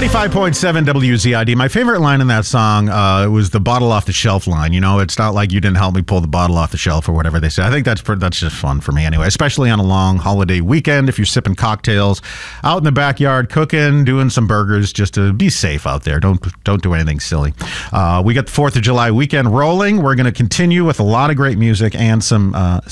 95.7 WZID. My favorite line in that song was the bottle off the shelf line. You know, it's not like you didn't help me pull the bottle off the shelf or whatever they say. I think that's just fun for me anyway, especially on a long holiday weekend if you're sipping cocktails, out in the backyard, cooking, doing some burgers, just to be safe out there. Don't do anything silly. We got the 4th of July weekend rolling. We're going to continue with a lot of great music and some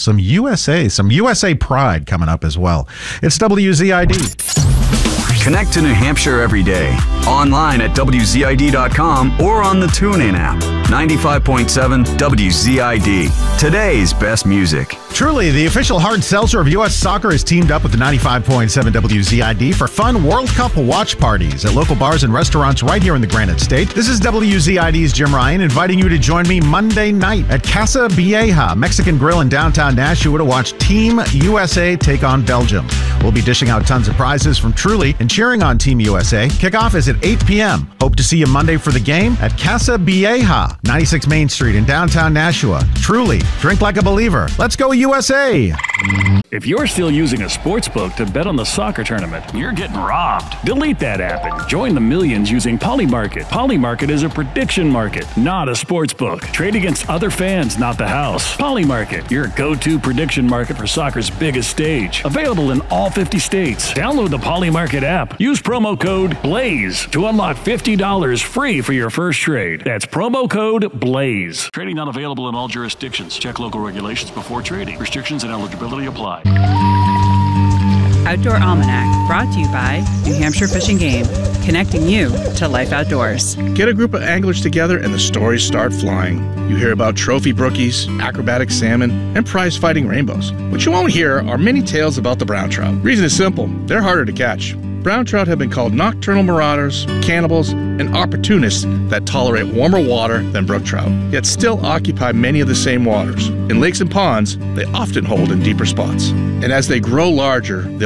USA pride coming up as well. It's WZID. Connect to New Hampshire every day. Online at WZID.com or on the TuneIn app. 95.7 WZID. Today's best music. Truly, the official hard seltzer of U.S. Soccer has teamed up with the 95.7 WZID for fun World Cup watch parties at local bars and restaurants right here in the Granite State. This is WZID's Jim Ryan inviting you to join me Monday night at Casa Vieja Mexican Grill in downtown Nashua to watch Team USA take on Belgium. We'll be dishing out tons of prizes from Truly and cheering on Team USA. Kickoff is at 8 p.m. Hope to see you Monday for the game at Casa Vieja, 96 Main Street in downtown Nashua. Truly, drink like a believer. Let's go USA! If you're still using a sports book to bet on the soccer tournament, you're getting robbed. Delete that app and join the millions using Polymarket. Polymarket is a prediction market, not a sports book. Trade against other fans, not the house. Polymarket, your go-to prediction market for soccer's biggest stage. Available in all 50 states. Download the Polymarket app. Use promo code BLAZE to unlock $50 free for your first trade. That's promo code BLAZE. Trading not available in all jurisdictions. Check local regulations before trading. Restrictions and eligibility apply. Outdoor Almanac, brought to you by New Hampshire Fish and Game, connecting you to life outdoors. Get a group of anglers together and the stories start flying. You hear about trophy brookies, acrobatic salmon, and prize-fighting rainbows. What you won't hear are many tales about the brown trout. Reason is simple, they're harder to catch. Brown trout have been called nocturnal marauders, cannibals, and opportunists that tolerate warmer water than brook trout, yet still occupy many of the same waters. In lakes and ponds, they often hold in deeper spots. And as they grow larger, they'll